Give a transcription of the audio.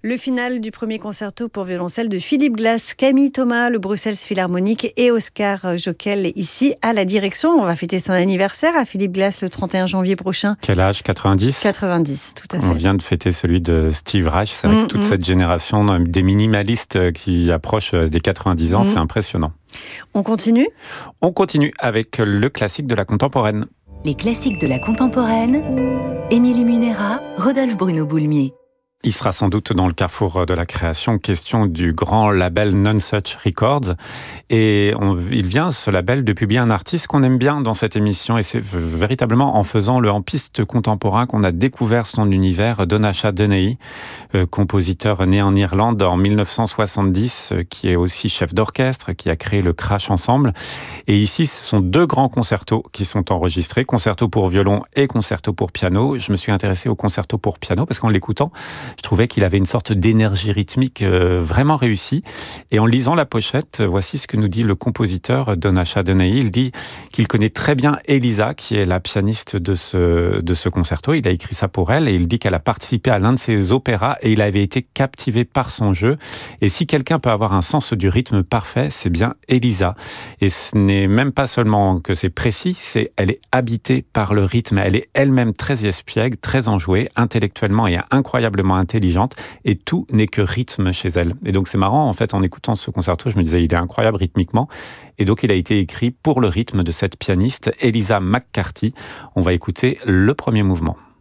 Le final du premier concerto pour violoncelle de Philippe Glass, Camille Thomas, le Bruxelles Philharmonique et Oscar Jockel ici à la direction. On va fêter son anniversaire à Philippe Glass le 31 janvier prochain. Quel âge? 90? 90, tout à fait. On vient de fêter celui de Steve Reich. C'est vrai que toute cette génération des minimalistes qui approchent des 90 ans, c'est impressionnant. On continue? On continue avec le classique de la contemporaine. Les classiques de la contemporaine, Émilie Munera, Rodolphe Bruno-Boulmier. Il sera sans doute dans le carrefour de la création, question du grand label Nonesuch Records. Et il vient, ce label, de publier un artiste qu'on aime bien dans cette émission. Et c'est véritablement en faisant le hempiste contemporain qu'on a découvert son univers. Donnacha Dennehy, compositeur né en Irlande en 1970, qui est aussi chef d'orchestre, qui a créé le Crash Ensemble. Et ici, ce sont deux grands concertos qui sont enregistrés, concerto pour violon et concerto pour piano. Je me suis intéressé au concerto pour piano parce qu'en l'écoutant, je trouvais qu'il avait une sorte d'énergie rythmique vraiment réussie. Et en lisant la pochette, voici ce que nous dit le compositeur Donnacha Dennehy. Il dit qu'il connaît très bien Elisa, qui est la pianiste de ce concerto. Il a écrit ça pour elle et il dit qu'elle a participé à l'un de ses opéras et il avait été captivé par son jeu. Et si quelqu'un peut avoir un sens du rythme parfait, c'est bien Elisa. Et ce n'est même pas seulement que c'est précis, elle est habitée par le rythme. Elle est elle-même très espiègle, très enjouée, intellectuellement et incroyablement intelligente, et tout n'est que rythme chez elle. Et donc c'est marrant, en fait, en écoutant ce concerto, je me disais, il est incroyable rythmiquement, et donc il a été écrit pour le rythme de cette pianiste, Elisa McCarthy. On va écouter le premier mouvement.